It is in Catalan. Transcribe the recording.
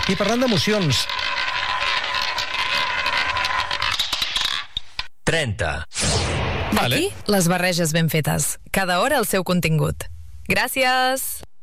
I parlant d'emocions... 30. Aquí, les barreges ben fetes. Cada hora el seu contingut. Gràcies!